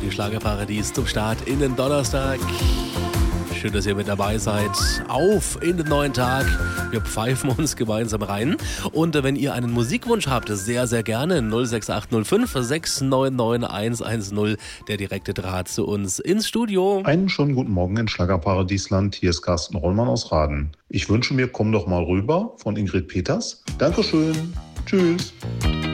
Fritz Schlagerparadies zum Start in den Donnerstag. Schön, dass ihr mit dabei seid. Auf in den neuen Tag. Wir pfeifen uns gemeinsam rein. Und wenn ihr einen Musikwunsch habt, sehr, sehr gerne 06805 699 110, der direkte Draht zu uns ins Studio. Einen schönen guten Morgen in Schlagerparadiesland. Hier ist Carsten Rollmann aus Raden. Ich wünsche mir, komm doch mal rüber von Ingrid Peters. Dankeschön. Tschüss.